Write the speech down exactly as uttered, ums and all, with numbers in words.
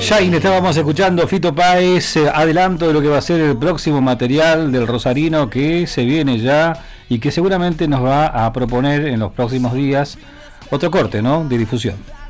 Ya y estábamos escuchando Fito Páez, eh, adelanto de lo que va a ser el próximo material del rosarino que se viene ya y que seguramente nos va a proponer en los próximos días otro corte, ¿no?, de difusión.